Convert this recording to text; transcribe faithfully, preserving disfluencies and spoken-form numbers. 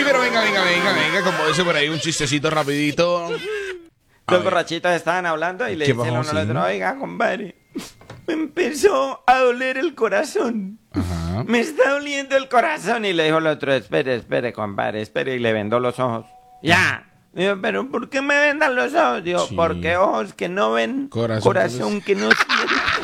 pero venga, venga, venga, venga, como dice por ahí un chistecito rapidito. Los borrachitos estaban hablando y le ¿Qué dicen pasó, uno al sí? otro, oiga, compadre, me empezó a doler el corazón. Ajá. Me está doliendo el corazón. Y le dijo el otro, espere, espere, compadre, espere. Y le vendó los ojos. Ya. Dijo, pero ¿por qué me vendan los ojos? Digo, Sí. porque ojos que no ven, Corazón corazón, que que no siente.